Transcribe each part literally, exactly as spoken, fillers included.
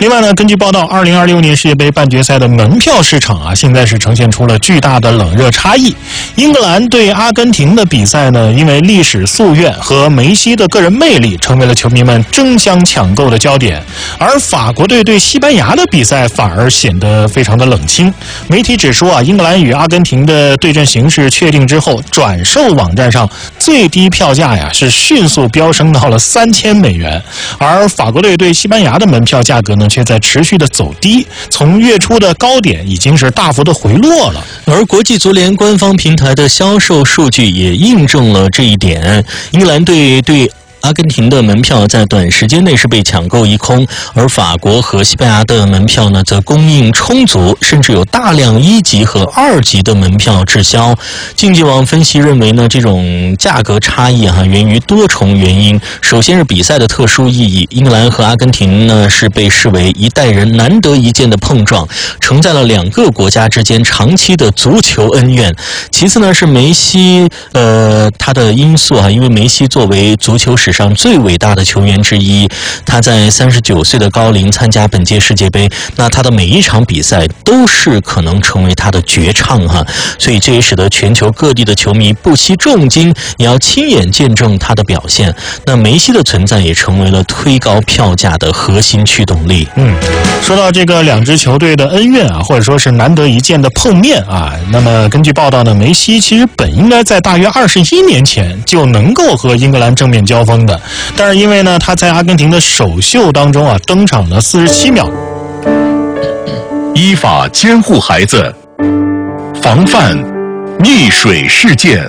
另外呢，根据报道，二零二六年世界杯半决赛的门票市场啊，现在是呈现出了巨大的冷热差异。英格兰对阿根廷的比赛呢，因为历史夙愿和梅西的个人魅力，成为了球迷们争相抢购的焦点。而法国队对西班牙的比赛反而显得非常的冷清。媒体指出啊，英格兰与阿根廷的对阵形势确定之后，转售网站上最低票价呀是迅速飙升到了三千美元，而法国队对西班牙的门票价格呢，却在持续的走低，从月初的高点已经是大幅的回落了。 而国际足联官方平台的销售数据也印证了这一点，英格兰队对阿根廷的门票在短时间内是被抢购一空，而法国和西班牙的门票呢则供应充足，甚至有大量一级和二级的门票滞销。竞技网分析认为呢，这种价格差异哈、啊、源于多重原因。首先是比赛的特殊意义，英格兰和阿根廷呢是被视为一代人难得一见的碰撞，承载了两个国家之间长期的足球恩怨。其次呢是梅西呃他的因素啊，因为梅西作为足球史上最伟大的球员之一，他在三十九岁的高龄参加本届世界杯，那他的每一场比赛都是可能成为他的绝唱哈，所以这也使得全球各地的球迷不惜重金也要亲眼见证他的表现。那梅西的存在也成为了推高票价的核心驱动力。 嗯，说到这个两支球队的恩怨啊，或者说是难得一见的碰面啊，那么根据报道呢，梅西其实本应该在大约二十一年前就能够和英格兰正面交锋的，但是因为呢他在阿根廷的首秀当中啊登场了四十七秒， 依法监护孩子，防范溺水事件。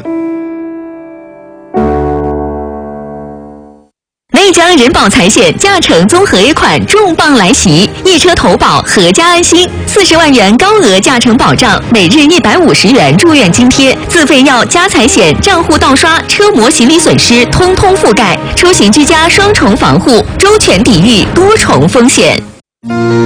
内江人保财险驾乘综合 A 款重磅来袭，一车投保，阖家安心，四十万元高额驾乘保障，每日一百五十元住院津贴，自费药加财险，账户盗刷、车模行李损失通通覆盖，出行居家双重防护，周全抵御多重风险。